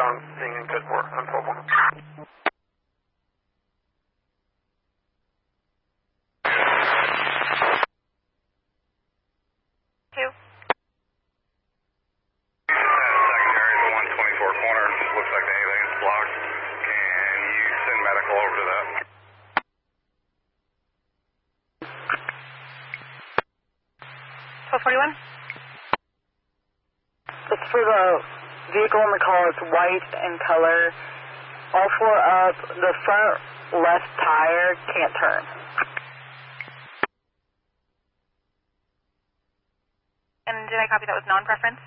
being in good for on 12-1. Two. Secondary, the 124 corner. Looks like the alien's blocked. Can you send medical over to that? $1241. It's for the vehicle in the call. It's white in color. All four up. The front left tire can't turn. And did I copy that was non-preference?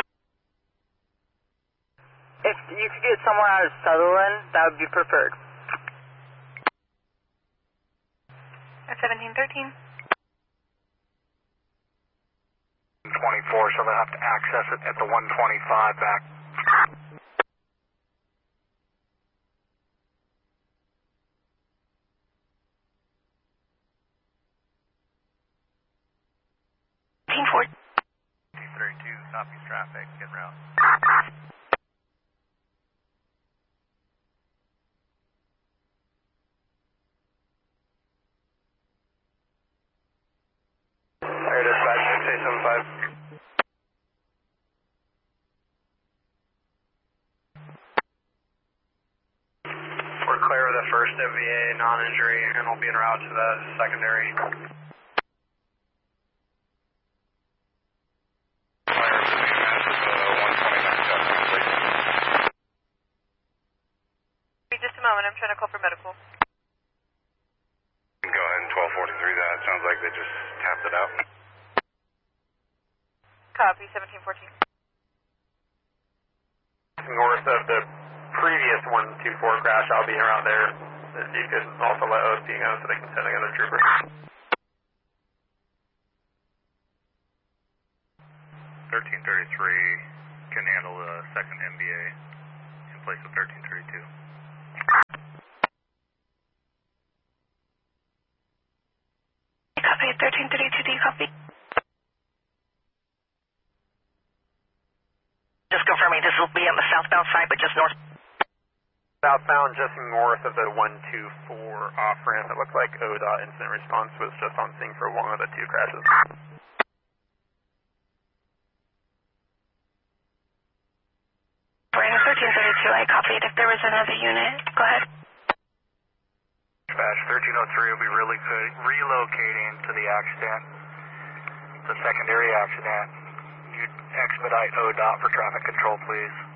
If you could get somewhere out of Sutherland, that would be preferred. At 1713. 24, so they'll have to access it at the 125 back. Copies traffic, get route. Air dispatch, 675. We're clear of the first MVA non-injury, and we'll be en route to the secondary. Just a moment, I'm trying to call for medical. Go ahead and 1243 that. Sounds like they just tapped it out. Copy, 1714. North of the previous 124 crash, I'll be around there. If you could also let OSP know so they can send another trooper. 1333 can handle the second MBA in place of 1332. Copy, 1332, do you copy? Just confirming this will be on the southbound side, but just north. Southbound, just north of the 124 off-ramp. It looks like ODOT incident response was just on scene for one of the two crashes. We're in 1332, I copied. If there was another unit, go ahead. Dispatch 1303 will be relocating to the accident, the secondary accident. You expedite ODOT for traffic control, please.